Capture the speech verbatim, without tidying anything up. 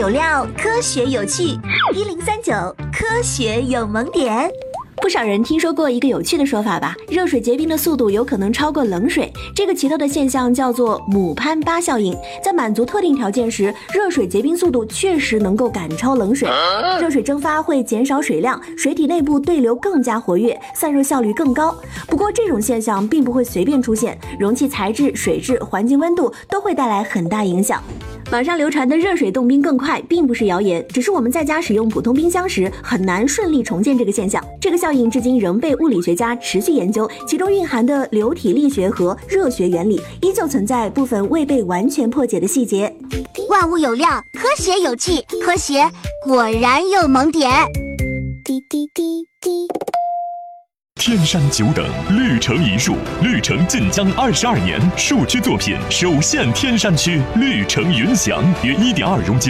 有料，科学有趣，一零三九科学有萌点。 不少人听说过一个有趣的说法吧，热水结冰的速度有可能超过冷水，这个奇特的现象叫做姆潘巴效应。在满足特定条件时，热水结冰速度确实能够赶超冷水，热水蒸发会减少水量，水体内部对流更加活跃，散热效率更高。不过这种现象并不会随便出现，容器材质、水质、环境温度都会带来很大影响。网上流传的热水冻冰更快并不是谣言，只是我们在家使用普通冰箱时很难顺利重建这个现象。这个效应至今仍被物理学家持续研究，其中蕴含的流体力学和热学原理依旧存在部分未被完全破解的细节。 万物有料，科学有趣，科学果然有萌点。滴滴滴滴。 天山久等，绿城一树，绿城晋江二十二年，树区作品首现天山区，绿城云翔约一点二容积。